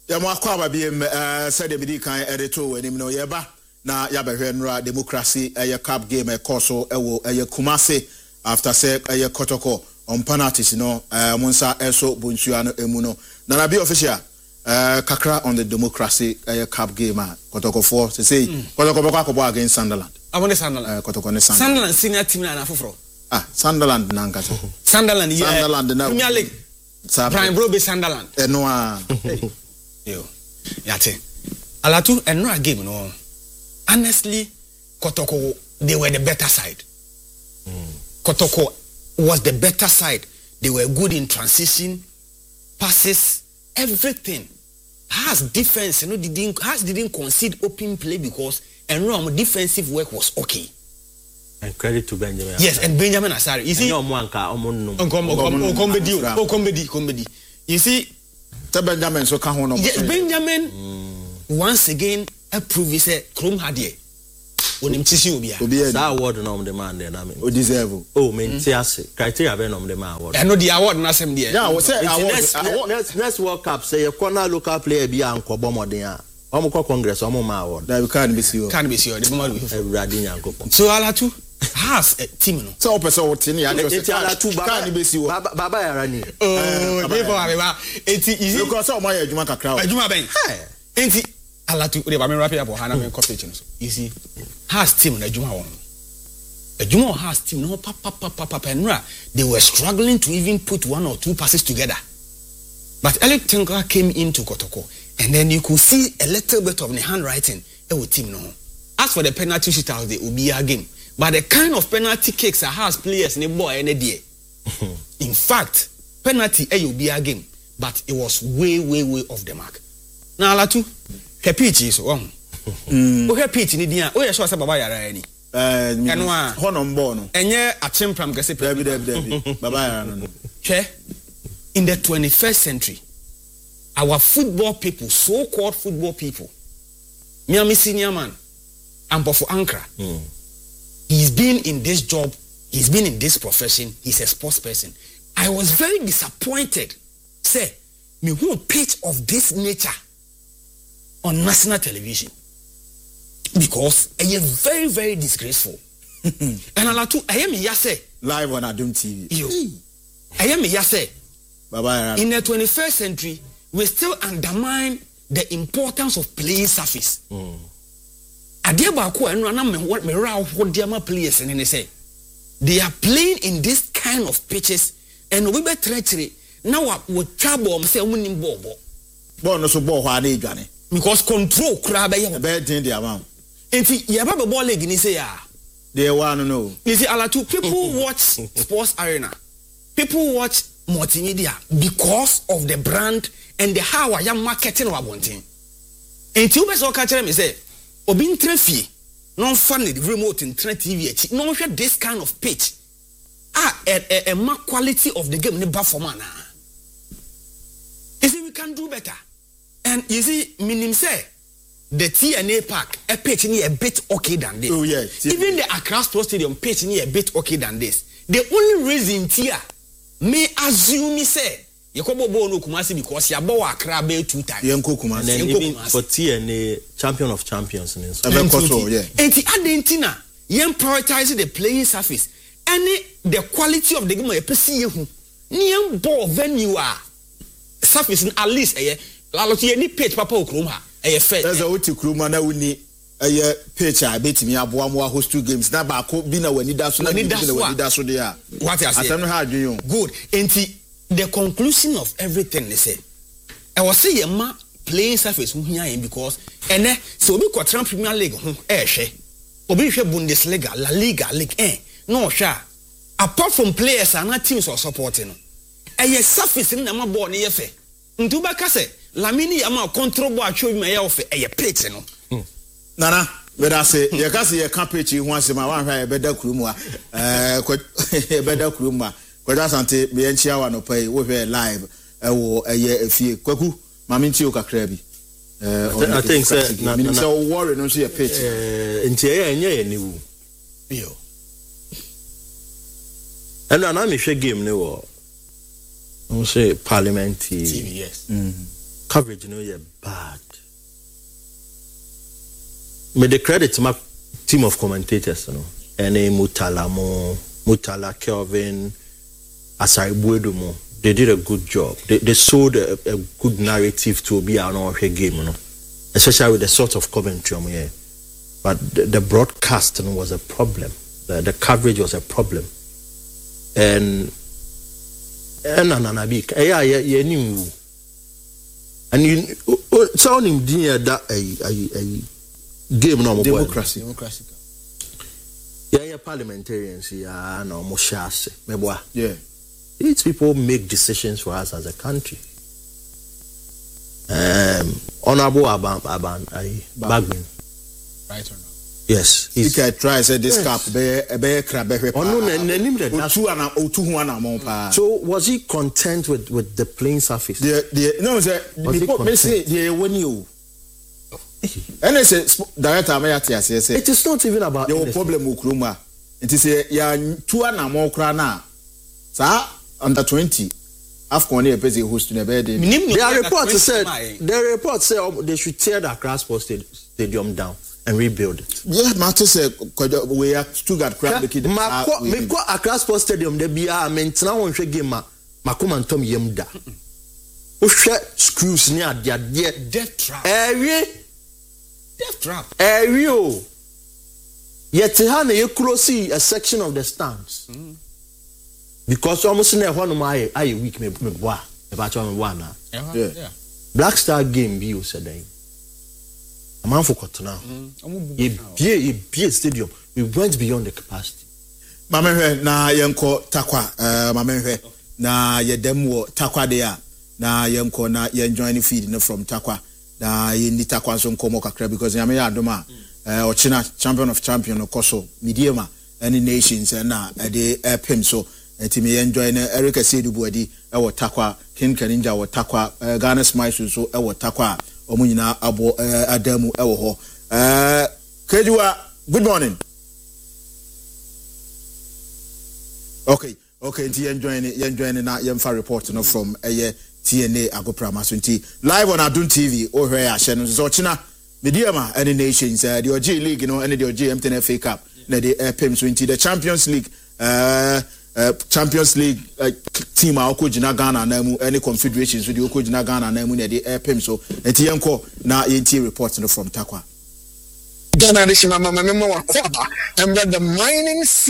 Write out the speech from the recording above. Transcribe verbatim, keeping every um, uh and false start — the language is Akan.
ya mo akwa ba bi eh said the bidi kan edito enim no ye ba na ya behwe nra democracy eh cup game e course ewo eh Kumase after say eh Kotoko on penalties no eh monsa eso bontua no emu no na na be official eh kakra on the democracy eh cup game a Kotoko for say say Kotoko beko akobo against Sunderland. I want Sunderland. Eh Kotoko ne Sunderland. Sunderland senior team na afoforo. Ah Sunderland na nka so. Sunderland yeah. Sunderland na Premier League. Brian Brobe Sunderland. Eh no ah. Yo. Yate. Alatu enra game no. Honestly, Kotoko they were the better side. Mm. Kotoko was the better side. They were good in transition, passes, everything. Has defense, you know, didn't has didn't concede open play because enra defensive work was okay. And credit to Benjamin. Yes, and Benjamin Asare. You see, no mwanka omonno. Okombedi, Okombedi, Okombedi. You see, Benjamin so kan ho no. Yes, Benjamin mm. once again approve he say Chrome hadie. Onim tisi obi a. That award no on the man there na me. O deserve. Oh, me ntiase. Criteria be no on the man award. I know the award na sem there. Yeah, we say award next next World Cup say a corner local player bi anko bomodin a. Omo ko Congress omo ma award. That we can be see. Can be see. The bomod we. Everybody nyanko. So Alatu has a team no. So person what ni ya just Alatu can be see. Baba yara ni. Oh, people abeba. Enti easy. Because so my adwuma kakra. Adwuma ben. Enti Alatu we ba me wrap up o hana me coffee no so. You see, has team na adwuma won. Adwuma has team no papa papa papa enra. They were struggling to even put one or two passes together. But Alec Tinker came into Kotoko and then you could see a little bit of the handwriting e wo team no. As for the penalty shootouts, they will be a game. But the kind of penalty kicks that has players in the boy and the in fact, penalty e will be a game, but it was way, way, way off the mark. Now, Alatu, her pitch is wrong. Oh, her pitch in the oh, yeah, so Baba Yara any. Eh, Kanwa, Honom Bono. And yeah, a chimpram Gassi, Debbie, Debbie, Baba Yara. Che, in the twenty-first century, our football people, so called football people, Miami senior man, Ampo for Ankara. Mm. He's been in this job, he's been in this profession, he's a sports person. I was very disappointed. Say, me who pitch of this nature on national television. Because I am very, very disgraceful. And Alatu, I am yase. Live on Adum T V. Yo. I am yase. Bye-bye. In the twenty-first century, we still undermine the importance of playing surface. Mm. Adia baako eno na me me ra ho diama players and they say they are playing in this kind of pitches and we be treachery now we trouble am say omunim ball ball ball no so ball ho ade dwane because control kra be ye be tin the amount enti ye ba be ball leg ni say ah they want no you see Alatu people watch sports arena people watch multimedia because of the brand and the how I am marketing wa bontin enti we be so ka kire me say obi ntrafie no funny the remote in T V no hwe this kind of pitch ah a a ma quality of the game ne ba for man you see we can do better and you see minim say the T N A Park a pitch ni a bit okay than this. Oh yeah, even the Accra Sports Stadium pitch ni a bit okay than this. The only reason here may assume me say Yakobo no Kumasi because ya bo Accra be two times. Yenko Kumasi. And even for T N A champion of champions in so. Yeah. And the Argentina, yen prioritize the playing surface. Any the quality of the game you see you. Niam ball venue are surface at least eh la lo ti any pitch papa okrom ha eh fair. There's a oti kroma na woni eh pitch a betimi aboa mo host two games na ba ko bi na wani da so na bi na wani da so there. What you say? Asem ha adwen. Good. Enti the conclusion of everything they say, I was say ma playing surface who here because and eh so obi kwatran Premier League ho eh hwe obi hwe Bundesliga, La Liga, League eh no hwa apart from players and teams are supporting no eh surface na ma ball ne yefe ntu ba ka say Lamini ama control ball atwo me yefe eh pitch no nana we da say ye ka say ye ka pitch ho asema wan hwa e beda kurumu a eh beda kurumu a kwada sante me enchia wa no pai wo hwe live e wo eye afie kwaku mama nti o kakra bi eh I think say na na so worry no so ye pitch eh nti e enye ye ni wu bio eno na me hwe game ne wo on say parliament T V yes mm coverage, you know, yeah, bad. May the credit to my team of commentators, you know, Ene Mutala, Mo, Mutala, Kelvin, Asari Buedumo. They did a good job. They, they sold a, a good narrative to be an all game, you know, especially with the sort of commentary on here. But the, the broadcasting was a problem. The, the coverage was a problem. And and Ananabik, yeah, yeah, yeah, knew. And you sound him dear that a a a game no democracy, democracy. Yeah, yeah, parliamentarians, yeah, no, Moshase, Meboa. Yeah. These people make decisions for us as a country. Um, Honorable Aban, Aban, Bagman. Right or not? Yes. He can try say this Yes. cap be be crab be. Oh no, ne ne nim that. Otu ana otu hu ana mo pa. So was he content with with the playing surface? The the no say Was he before me content? say the woni o. And I say director me ati ase say. It is not even about. There was problem with Kruma. It is a ya two ana mo kra na. Sa under twenty. Afcon e pese host na be dey. Their report said their report said um, they should tear the Accra Sports Stadium down and rebuild it. Yeah, matter say we are Stuttgart crab the kid. Ma ko me ko Accra Sports Stadium de bia mentena won hwe game ma makoma ntom yam da. Wo hwe screws ni ade ade Death trap. ewie Death trap. ewie o. Yet ha na ye close a section of the stands. Mm. Because almost na ho no my aye week me me boa. E ba cho me boa na. Yeah. Yeah. yeah. Black Star game bi o said then. A man for Kotona. Ye bie ye bie stadium. We went beyond the capacity. Mamehwe na yenko takwa eh mamehwe na yedem wo takwa de a na yenko na yen join feed no from takwa na yendi takwa so nkomo kakra because yame ya adoma eh ochina champion of champion no koso mediema any nations na e de pem so enti me yen join Eric Sedubu adi e wo takwa King Kaninja wo takwa Ghana Smiles so e wo takwa omo nyina abo adamu e wo ho eh Kejuwa, good morning. Okay, okay, nti enjoying it, enjoying na yemfa report no from eye T N A Agopra Maso nti live on Adun T V o hwe ya hye no so china mediama any nations uh, the O G League no and the O G M T N F A Cup na the pem so nti the Champions League uh, uh Champions League uh, team a okojina Ghana na mu any confederations so the okojina Ghana na mu na the pem so nti yenko na yenti report no from Takwa Ghana Rishima Mama Memo Wakwaba and the mining